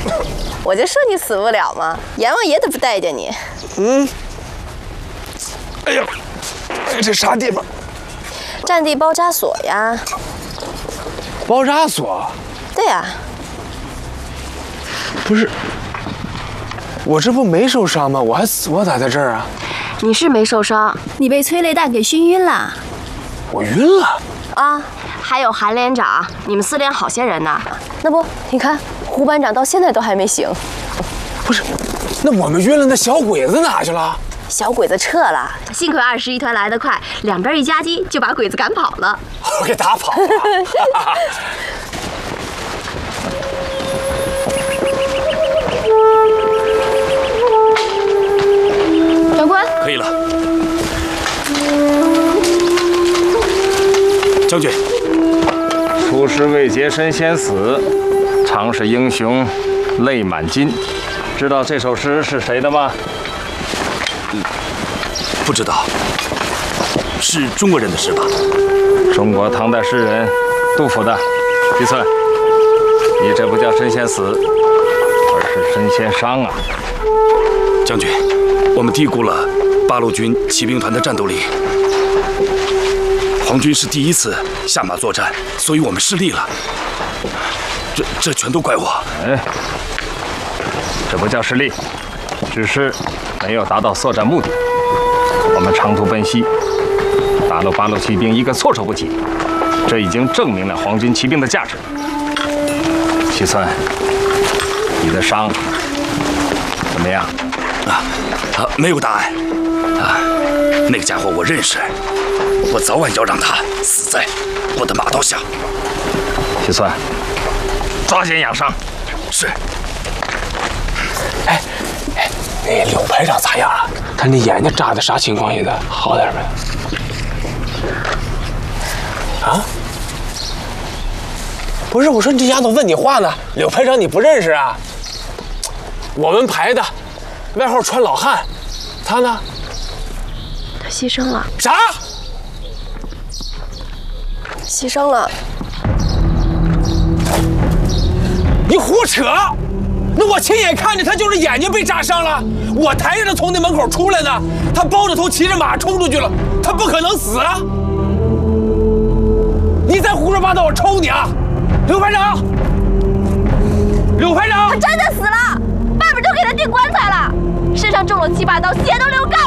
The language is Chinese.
我就说你死不了嘛，阎王爷都不待见你。 哎呀，这啥地方？ 战地包扎所呀。 包扎所？ 对呀。 不是，我这不没受伤吗？我咋在这儿啊？ 你是没受伤， 你被催泪弹给熏晕了。 我晕了啊！ 还有韩连长，你们4连好些人呢。 那不，你看胡班长到现在都还没醒。 不是，那我们晕了，那小鬼子哪去了？ 小鬼子撤了， 幸亏21团来得快，两边一夹击就把鬼子赶跑了。 我给打跑了。 长官， 可以了。将军， 出师未捷身先死，常是英雄泪满襟。知道这首诗是谁的吗？ 不知道，是中国人的诗吧？ 中国唐代诗人杜甫的。李寸，你这不叫身先死，而是身先伤啊！ 将军，我们低估了八路军骑兵团的战斗力。皇军是第一次下马作战，所以我们失利了。这全都怪我。 哎，这不叫失利，只是没有达到作战目的。我们长途奔袭，打了八路骑兵一个措手不及，这已经证明了皇军骑兵的价值。西村，你的伤怎么样？ 没有大碍。那个家伙我认识，我早晚要让他死在我的马刀下。 西村，抓紧养伤。 是。 那柳排长咋样了？他那眼睛扎的啥情况？现在好点没？啊？不是，我说你这丫头问你话呢。柳排长你不认识啊？我们排的，外号川老汉，他呢？ 他牺牲了。 啥？ 牺牲了？ 你胡扯！那我亲眼看着他就是眼睛被扎伤了，我抬着他从那门口出来呢，他包着头骑着马冲出去了，他不可能死啊！你再胡说八道，我抽你啊！柳排长，柳排长， 他真的死了，外边都给他钉棺材了，身上中了7把刀，血都流干